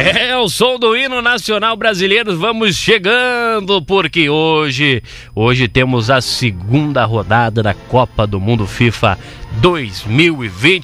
É o som do hino nacional brasileiro. Vamos chegando, porque hoje temos a segunda rodada da Copa do Mundo FIFA 2022.